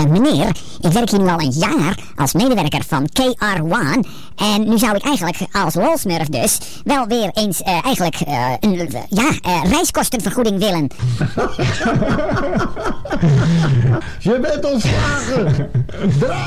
meneer, ik werk hier nu al een jaar als medewerker van KR1. En nu zou ik eigenlijk als lolsmurf dus wel weer eens reiskostenvergoeding willen. Je bent ontslagen!